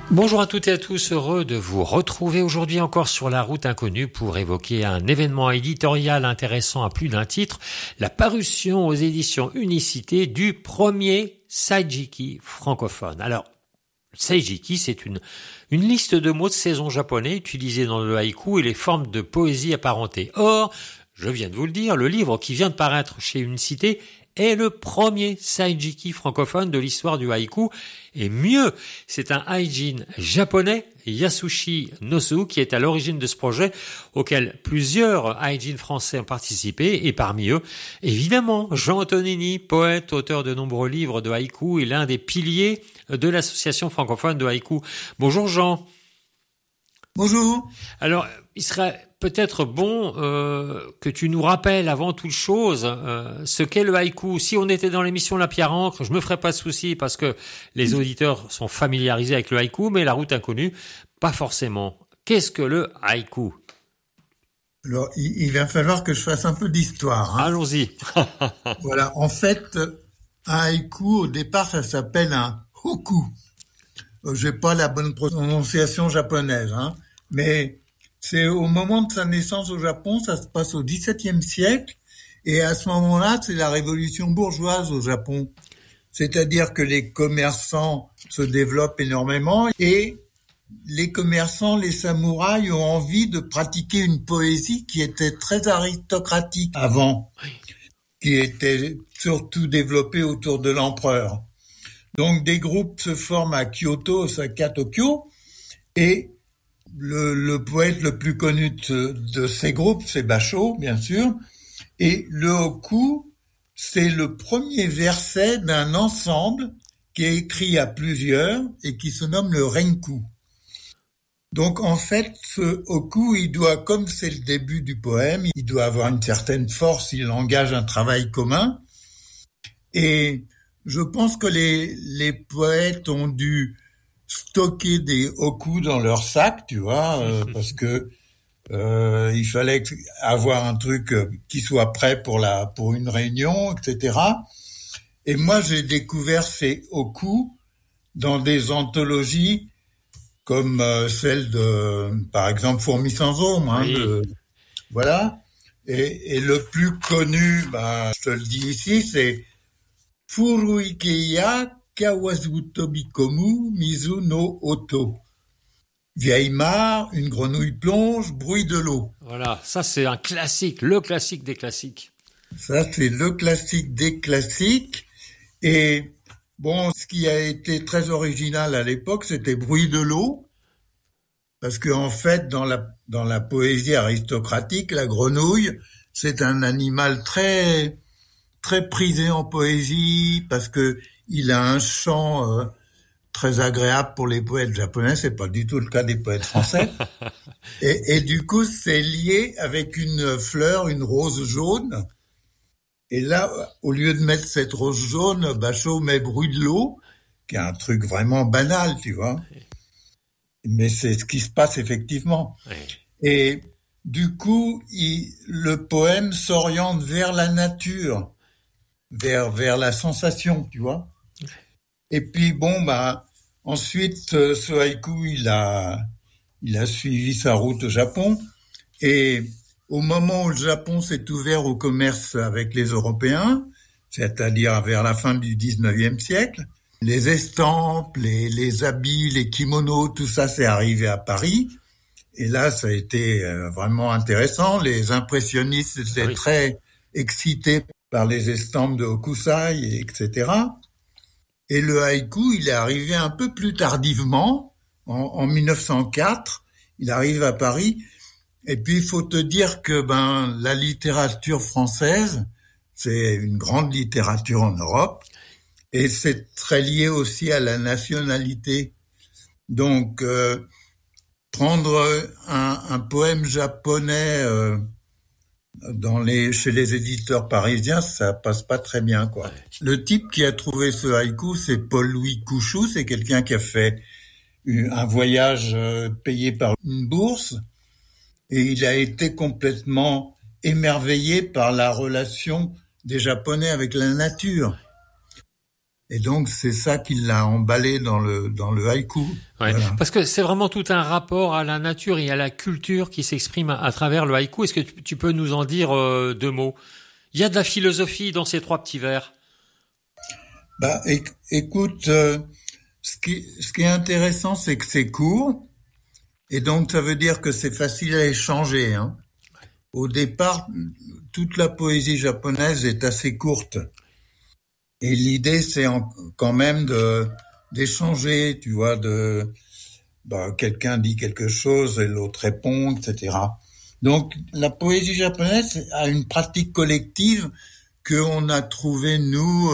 Bonjour à toutes et à tous, heureux de vous retrouver aujourd'hui encore sur la route inconnue pour évoquer un événement éditorial intéressant à plus d'un titre, la parution aux éditions Unicité du premier Seijiki francophone. Alors, Seijiki, c'est une liste de mots de saison japonais utilisés dans le haïku et les formes de poésie apparentées. Or, je viens de vous le dire, le livre qui vient de paraître chez Unicité est le premier Seijiki francophone de l'histoire du haïku. Et mieux, c'est un haijin japonais, Yasushi Nosu, qui est à l'origine de ce projet, auquel plusieurs haijins français ont participé, et parmi eux, évidemment, Jean Antonini, poète, auteur de nombreux livres de haïku et l'un des piliers de l'association francophone de haïku. Bonjour Jean. Bonjour. Alors, il serait peut-être bon que tu nous rappelles avant toute chose ce qu'est le haïku. Si on était dans l'émission La Pierre Ancre, je me ferais pas de soucis parce que les auditeurs sont familiarisés avec le haïku, mais la route inconnue, pas forcément. Qu'est-ce que le haïku ? Alors, il va falloir que je fasse un peu d'histoire. Allons-y. Voilà, en fait, un haïku, au départ, ça s'appelle un hokku. J'ai pas la bonne prononciation japonaise, mais c'est au moment de sa naissance au Japon, ça se passe au XVIIe siècle, et à ce moment-là, c'est la révolution bourgeoise au Japon. C'est-à-dire que les commerçants se développent énormément, et les commerçants, les samouraïs ont envie de pratiquer une poésie qui était très aristocratique avant, qui était surtout développée autour de l'empereur. Donc des groupes se forment à Kyoto, Osaka, Tokyo, et le poète le plus connu de ces groupes, c'est Basho, bien sûr, et le hokku, c'est le premier verset d'un ensemble qui est écrit à plusieurs et qui se nomme le renku. Donc en fait, ce hokku, il doit, comme c'est le début du poème, il doit avoir une certaine force, il engage un travail commun, et je pense que les poètes ont dû stocker des hokku dans leur sac, tu vois, parce que il fallait avoir un truc qui soit prêt pour une réunion, etc. Et moi, j'ai découvert ces hokku dans des anthologies comme celle de, par exemple, Fourmis sans ombre, voilà. Et le plus connu, je te le dis ici, c'est Furuikeya Kawasutobikomu Mizu no Oto. Vieille mare, une grenouille plonge, bruit de l'eau. Voilà, ça c'est un classique, le classique des classiques. Ça c'est le classique des classiques. Et bon, ce qui a été très original à l'époque, c'était bruit de l'eau. Parce que en fait, dans la poésie aristocratique, la grenouille, c'est un animal très très prisé en poésie parce que il a un chant très agréable pour les poètes japonais. C'est pas du tout le cas des poètes français. Et du coup, c'est lié avec une fleur, une rose jaune. Et là, au lieu de mettre cette rose jaune, Basho met bruit de l'eau, qui est un truc vraiment banal, tu vois. Mais c'est ce qui se passe effectivement. Et du coup, le poème s'oriente vers la nature, vers la sensation, tu vois. Et puis bon, ensuite, ce haïku, il a suivi sa route au Japon. Et au moment où le Japon s'est ouvert au commerce avec les Européens, c'est-à-dire vers la fin du 19e siècle, les estampes, les habits, les kimonos, tout ça, c'est arrivé à Paris. Et là, ça a été vraiment intéressant. Les impressionnistes étaient très excités par les estampes de Hokusai, etc. Et le haïku, il est arrivé un peu plus tardivement, en 1904. Il arrive à Paris. Et puis, il faut te dire que la littérature française, c'est une grande littérature en Europe. Et c'est très lié aussi à la nationalité. Donc, prendre un poème japonais chez les éditeurs parisiens, ça passe pas très bien, quoi. Le type qui a trouvé ce haïku, c'est Paul-Louis Couchou. C'est quelqu'un qui a fait un voyage payé par une bourse. Et il a été complètement émerveillé par la relation des Japonais avec la nature. Et donc, c'est ça qui l'a emballé dans le haïku. Ouais, Voilà. parce que c'est vraiment tout un rapport à la nature et à la culture qui s'exprime à travers le haïku. Est-ce que tu peux nous en dire deux mots? Il y a de la philosophie dans ces trois petits vers. Bah, écoute, ce qui est intéressant, c'est que c'est court, et donc ça veut dire que c'est facile à échanger, hein. Au départ, toute la poésie japonaise est assez courte. Et l'idée, c'est quand même d'échanger, tu vois, quelqu'un dit quelque chose et l'autre répond, etc. Donc, la poésie japonaise a une pratique collective qu'on a trouvée, nous,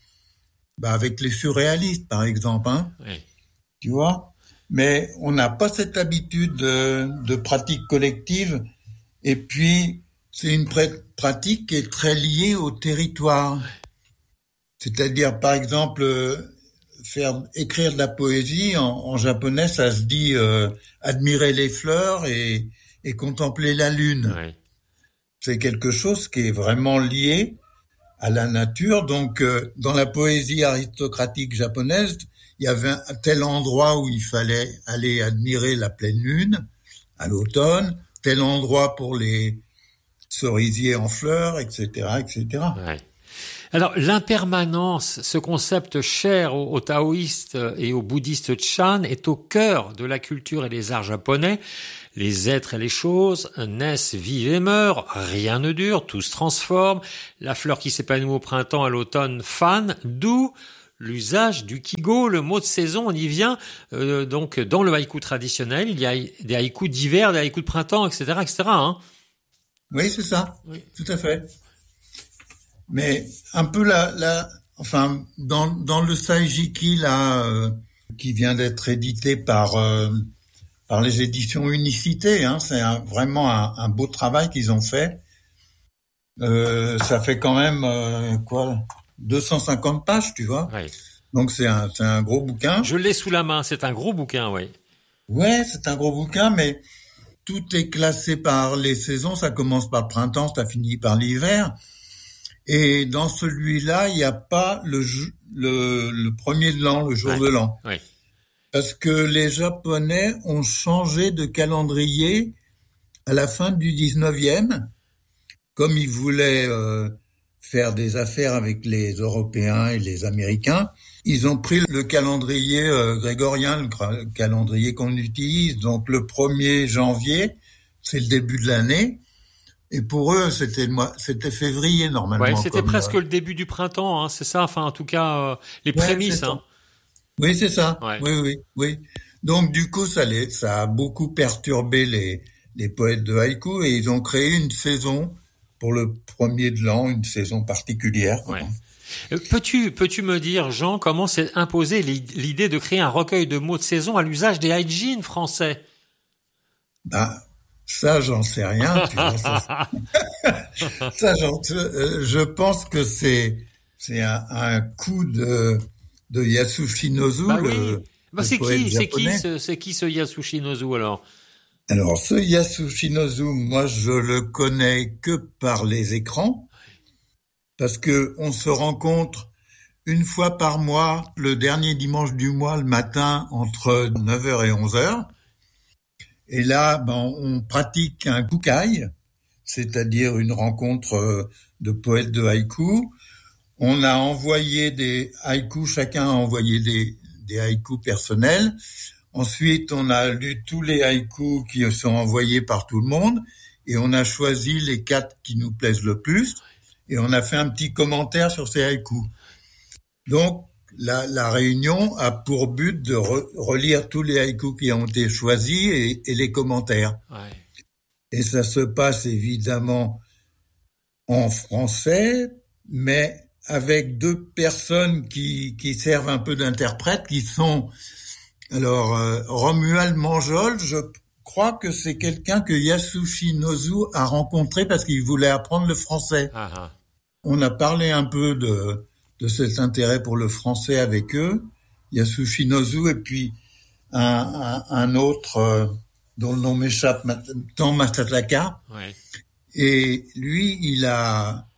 avec les surréalistes, par exemple, hein, Oui. tu vois. Mais on n'a pas cette habitude de pratique collective. Et puis, c'est une pratique qui est très liée au territoire. C'est-à-dire, par exemple, écrire de la poésie en japonais, ça se dit admirer les fleurs et contempler la lune. Oui. C'est quelque chose qui est vraiment lié à la nature. Donc, dans la poésie aristocratique japonaise, il y avait un tel endroit où il fallait aller admirer la pleine lune à l'automne, tel endroit pour les cerisiers en fleurs, etc., etc. Ouais. Alors, l'impermanence, ce concept cher aux taoïstes et aux bouddhistes Chan, est au cœur de la culture et des arts japonais. Les êtres et les choses naissent, vivent et meurent, rien ne dure, tout se transforme. La fleur qui s'épanouit au printemps, à l'automne, fane, d'où l'usage du kigo, le mot de saison, on y vient. Donc, dans le haïku traditionnel, il y a des haïkus d'hiver, des haïkus de printemps, etc., etc., hein. Oui, c'est ça, Oui. tout à fait. Mais un peu enfin, dans le Saijiki, là, qui vient d'être édité par les éditions Unicité, hein, c'est vraiment un beau travail qu'ils ont fait. Ça fait quand même, 250 pages, tu vois. Oui. Donc c'est un gros bouquin. Je l'ai sous la main, c'est un gros bouquin, oui. Ouais, c'est un gros bouquin, mais tout est classé par les saisons. Ça commence par le printemps, ça finit par l'hiver. Et dans celui-là, il n'y a pas le premier de l'an, le jour de l'an. Oui. Parce que les Japonais ont changé de calendrier à la fin du 19e, comme ils voulaient faire des affaires avec les Européens et les Américains. Ils ont pris le calendrier grégorien, le calendrier qu'on utilise. Donc le 1er janvier, c'est le début de l'année. Et pour eux, c'était février normalement. Ouais, c'était presque le début du printemps, hein, c'est ça. Enfin, en tout cas, les prémices. Hein. Oui, c'est ça. Ouais. Oui. Donc du coup, ça a beaucoup perturbé les poètes de haïku et ils ont créé une saison pour le 1er de l'an, une saison particulière. Ouais. Peux-tu me dire, Jean, comment s'est imposée l'idée de créer un recueil de mots de saison à l'usage des haïjin français? Ça, j'en sais rien. Tu vois, je pense que c'est un coup de Yasuşin-Nozu, le poète japonais. C'est qui ce Yasuşin-Nozu alors? Alors, ce Yasuşin-Nozu, moi, je le connais que par les écrans, parce que on se rencontre une fois par mois, le dernier dimanche du mois, le matin, entre 9h et 11h. Et là, on pratique un kukai, c'est-à-dire une rencontre de poètes de haïku. On a envoyé des haïkus, chacun a envoyé des haïkus personnels. Ensuite, on a lu tous les haïkus qui sont envoyés par tout le monde et on a choisi les 4 qui nous plaisent le plus et on a fait un petit commentaire sur ces haïkus. Donc, la réunion a pour but de relire tous les haïkus qui ont été choisis et les commentaires. Ouais. Et ça se passe évidemment en français, mais avec 2 personnes qui servent un peu d'interprètes, qui sont... Alors, Romuald Manjol, je crois que c'est quelqu'un que Yasuşin-Nozu a rencontré parce qu'il voulait apprendre le français. Ah. On a parlé un peu de cet intérêt pour le français avec eux, Yasuşin-Nozu, et puis un autre dont le nom m'échappe, Tan Masatlaka. Ouais. Et lui, il a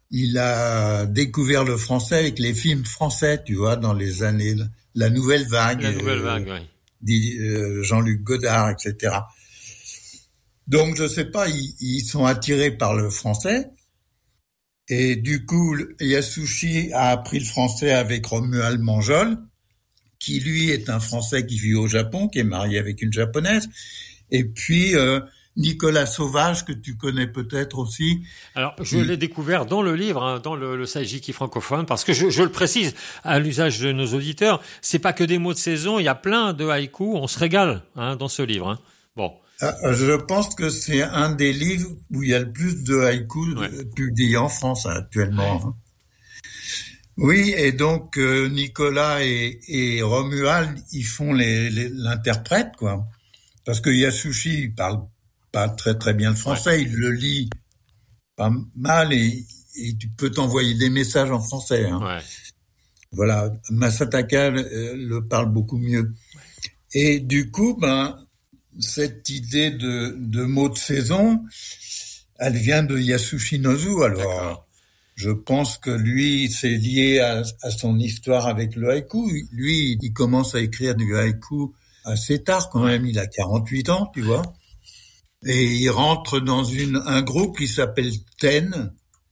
il a découvert le français avec les films français, tu vois, dans les années, la nouvelle vague. La nouvelle vague, oui. Dit Jean-Luc Godard, etc. Donc, je sais pas, ils sont attirés par le français. Et du coup, Yasushi a appris le français avec Romuald Manjol, qui lui est un Français qui vit au Japon, qui est marié avec une Japonaise. Et puis, Nicolas Sauvage, que tu connais peut-être aussi. Alors, je l'ai découvert dans le livre, hein, dans le Saijiki francophone, parce que je le précise à l'usage de nos auditeurs, c'est pas que des mots de saison, il y a plein de haïkus, on se régale hein, dans ce livre. Hein. Bon. Je pense que c'est un des livres où il y a le plus de haïkus publiés en France actuellement. Ouais. Oui, et donc Nicolas et Romuald, ils font l'interprète, quoi. Parce que Yasushi, il parle pas très très bien le français, il le lit pas mal et tu peux t'envoyer des messages en français. Hein. Ouais. Voilà, Masataka le parle beaucoup mieux. Et du coup, cette idée de mots de saison, elle vient de Yasushi Nozu. Alors, je pense que lui, c'est lié à son histoire avec le haïku. Lui, il commence à écrire du haïku assez tard quand même. Il a 48 ans, tu vois. Et il rentre dans un groupe qui s'appelle TEN,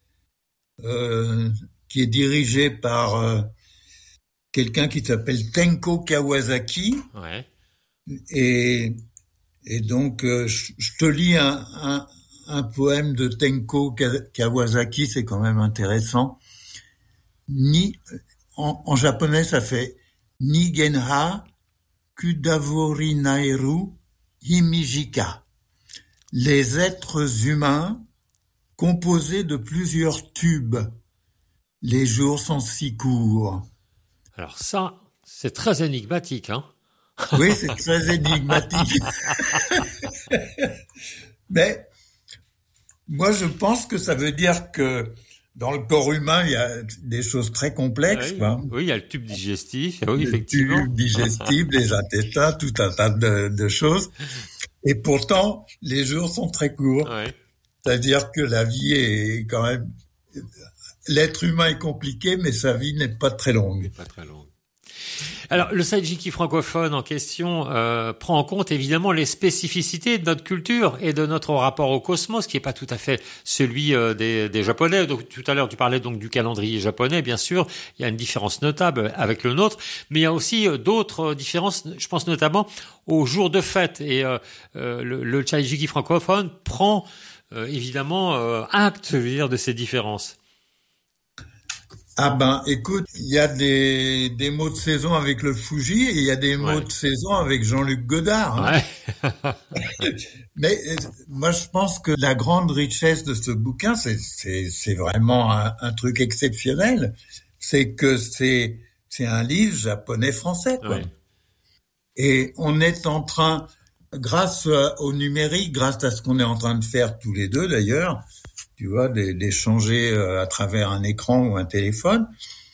qui est dirigé par quelqu'un qui s'appelle Tenko Kawasaki. Ouais. Et donc, je te lis un poème de Tenko Kawasaki, c'est quand même intéressant. En japonais, ça fait Nigenha Kudavori Nairu Himijika. Les êtres humains composés de plusieurs tubes. Les jours sont si courts. Alors ça, c'est très énigmatique, hein? Oui, c'est très énigmatique. Mais moi, je pense que ça veut dire que dans le corps humain, il y a des choses très complexes. Oui, quoi. Oui, il y a le tube digestif, oui, effectivement. Le tube digestif, les intestins, tout un tas de choses. Et pourtant, les jours sont très courts. Oui. C'est-à-dire que la vie est quand même... L'être humain est compliqué, mais sa vie n'est pas très longue. Pas très longue. Alors, le Saijiki francophone en question prend en compte évidemment les spécificités de notre culture et de notre rapport au cosmos, qui est pas tout à fait celui des Japonais. Donc, tout à l'heure, tu parlais donc du calendrier japonais, bien sûr. Il y a une différence notable avec le nôtre, mais il y a aussi d'autres différences. Je pense notamment aux jours de fête. Et le Saijiki francophone prend évidemment acte, je veux dire, de ces différences. Ah écoute, il y a des mots de saison avec le Fuji et il y a des mots de saison avec Jean-Luc Godard. Hein. Ouais. Mais moi, je pense que la grande richesse de ce bouquin, c'est vraiment un truc exceptionnel. C'est que c'est un livre japonais-français, quoi. Ouais. Et on est en train, grâce au numérique, grâce à ce qu'on est en train de faire tous les deux d'ailleurs, tu vois, d'échanger à travers un écran ou un téléphone,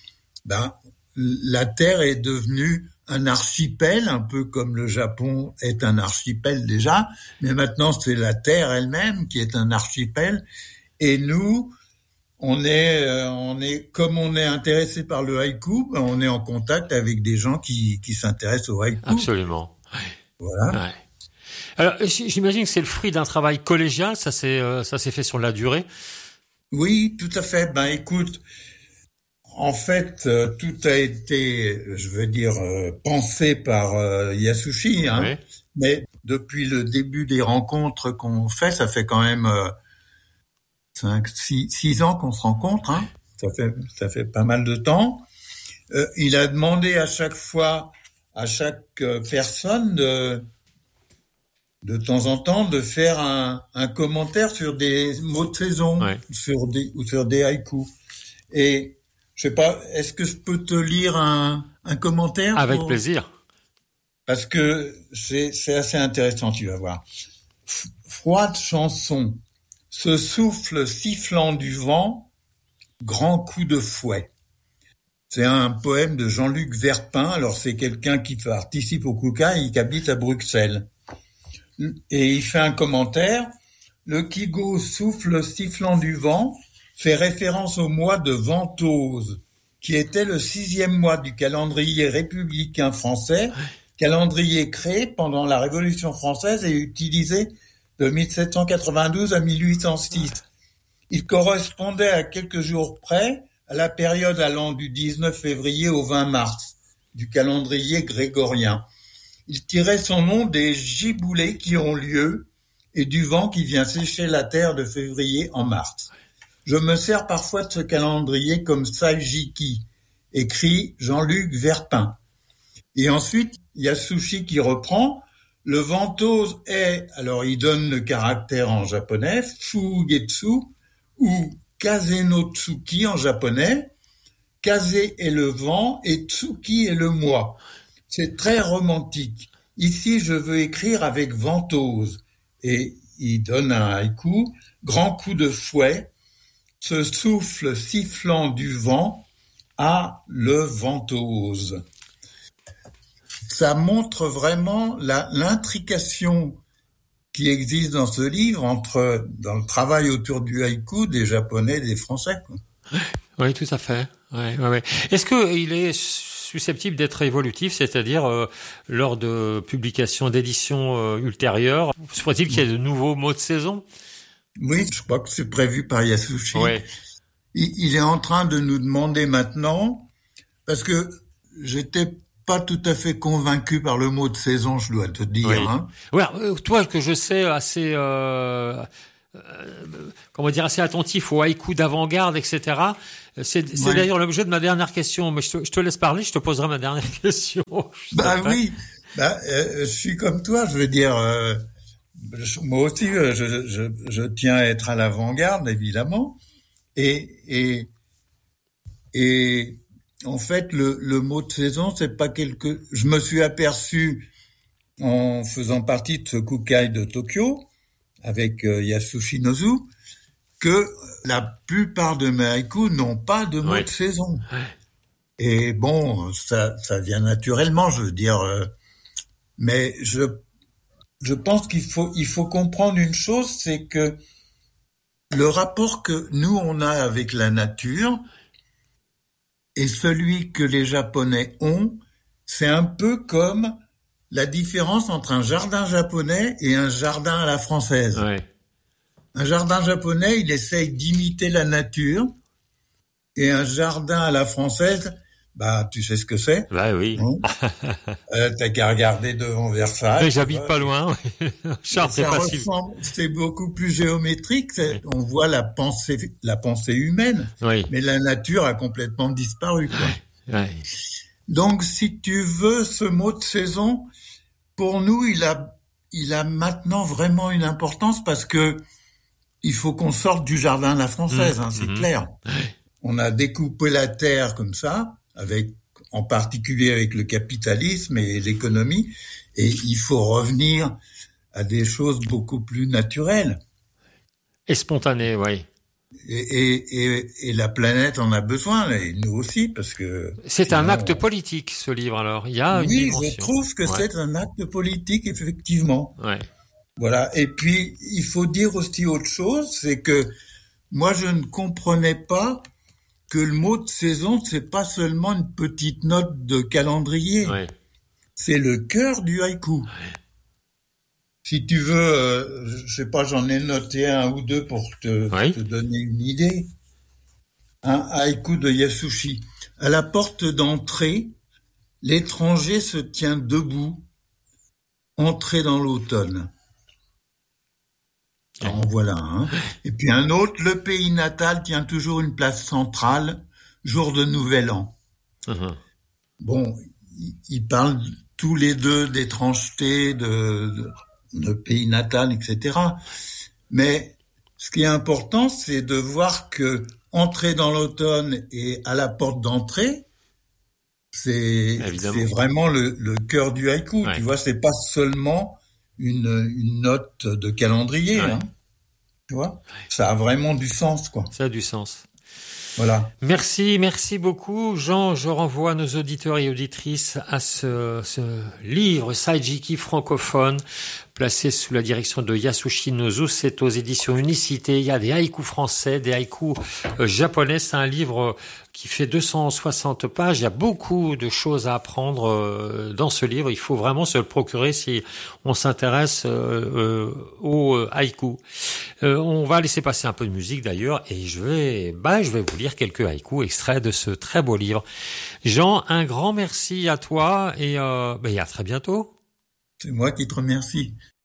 la Terre est devenue un archipel, un peu comme le Japon est un archipel déjà, mais maintenant c'est la Terre elle-même qui est un archipel, et nous, on est comme on est intéressé par le haïku, on est en contact avec des gens qui s'intéressent au haïku. Absolument. Voilà. Ouais. Alors, j'imagine que c'est le fruit d'un travail collégial, ça s'est fait sur la durée. Oui, tout à fait. Écoute, en fait, tout a été, je veux dire, pensé par Yasushi, hein. Oui. Mais depuis le début des rencontres qu'on fait, ça fait quand même 6 ans qu'on se rencontre, hein. Ça fait pas mal de temps. Il a demandé à chaque fois, à chaque personne de temps en temps, de faire un commentaire sur des mots de saison, sur des haïkus. Et, je sais pas, est-ce que je peux te lire un commentaire? Avec plaisir. Parce que c'est assez intéressant, tu vas voir. Froide chanson, ce souffle sifflant du vent, grand coup de fouet. C'est un poème de Jean-Luc Verpin. Alors, c'est quelqu'un qui participe au Kuka et qui habite à Bruxelles. Et il fait un commentaire. Le Kigo souffle sifflant du vent fait référence au mois de Ventose, qui était le 6e mois du calendrier républicain français, calendrier créé pendant la Révolution française et utilisé de 1792 à 1806. Il correspondait à quelques jours près à la période allant du 19 février au 20 mars du calendrier grégorien. Il tirait son nom des giboulées qui ont lieu et du vent qui vient sécher la terre de février en mars. Je me sers parfois de ce calendrier comme Saijiki, écrit Jean-Luc Verpin. Et ensuite, Yasushi qui reprend. Le ventose est, alors il donne le caractère en japonais, Fugetsu ou Kaze no Tsuki en japonais. Kaze est le vent et Tsuki est le mois. C'est très romantique. Ici, je veux écrire avec ventose. Et il donne un haïku. Grand coup de fouet, ce souffle sifflant du vent a le ventose. Ça montre vraiment l'intrication qui existe dans ce livre dans le travail autour du haïku des Japonais et des Français, quoi. Oui, tout à fait. Ouais. Est-ce qu'il est susceptible d'être évolutif, c'est-à-dire lors de publications, d'éditions ultérieures, se pourrait-il qu'il y ait de nouveaux mots de saison? Oui, je crois que c'est prévu par Yasushi. Ouais. Il est en train de nous demander maintenant, parce que j'étais pas tout à fait convaincu par le mot de saison, je dois te dire. Oui. Hein. Ouais, toi que je sais assez, assez attentif au haïku d'avant-garde, etc. C'est d'ailleurs l'objet de ma dernière question. Mais je te laisse parler, je te poserai ma dernière question. Oui, je suis comme toi, je veux dire. Moi aussi, je tiens à être à l'avant-garde, évidemment. Et en fait, le mot de saison, c'est pas je me suis aperçu en faisant partie de ce Kukai de Tokyo avec Yasushi Nozu que la plupart de mes haïkus n'ont pas de mot de saison. Et bon, ça vient naturellement, je veux dire. Mais je pense qu'il faut comprendre une chose, c'est que le rapport que nous on a avec la nature et celui que les Japonais ont, c'est un peu comme la différence entre un jardin japonais et un jardin à la française. Ouais. Un jardin japonais, il essaye d'imiter la nature, et un jardin à la française, tu sais ce que c'est? Bah oui. T'as qu'à regarder devant Versailles. Mais j'habite pas loin. Charles, c'est facile. C'est beaucoup plus géométrique. On voit la pensée humaine. Oui. Mais la nature a complètement disparu, quoi. Ouais. Donc, si tu veux, ce mot de saison, pour nous, il a maintenant vraiment une importance parce que il faut qu'on sorte du jardin à la française, c'est clair. On a découpé la terre comme ça, en particulier avec le capitalisme et l'économie, et il faut revenir à des choses beaucoup plus naturelles. Et spontanées, oui. Et la planète en a besoin, et nous aussi, parce que... C'est un acte politique, ce livre, alors. Il y a une dimension. Oui, je trouve que c'est un acte politique, effectivement. Ouais. Voilà. Et puis, il faut dire aussi autre chose, c'est que moi, je ne comprenais pas que le mot de saison, c'est pas seulement une petite note de calendrier. Ouais. C'est le cœur du haïku. Ouais. Si tu veux, je sais pas, j'en ai noté un ou deux pour te donner une idée. Un haïku de Yasushi. À la porte d'entrée, l'étranger se tient debout, entré dans l'automne. En voilà un. Et puis un autre, le pays natal tient toujours une place centrale, jour de Nouvel An. Uh-huh. Bon, ils parlent tous les deux d'étrangeté, de pays natal, etc. Mais ce qui est important, c'est de voir que entrer dans l'automne et à la porte d'entrée, c'est vraiment le cœur du haïku. Ouais. Tu vois, c'est pas seulement une note de calendrier, hein. Tu vois, ça a vraiment du sens, quoi. Ça a du sens. Voilà. Merci beaucoup, Jean. Je renvoie nos auditeurs et auditrices à ce livre Saijiki francophone, placé sous la direction de Yasushi Nozu. C'est aux éditions Unicité. Il y a des haïkus français, des haïkus japonais. C'est un livre qui fait 260 pages. Il y a beaucoup de choses à apprendre dans ce livre. Il faut vraiment se le procurer si on s'intéresse au haïku. On va laisser passer un peu de musique d'ailleurs et je vais vous lire quelques haïkus extraits de ce très beau livre. Jean, un grand merci à toi et à très bientôt. C'est moi qui te remercie.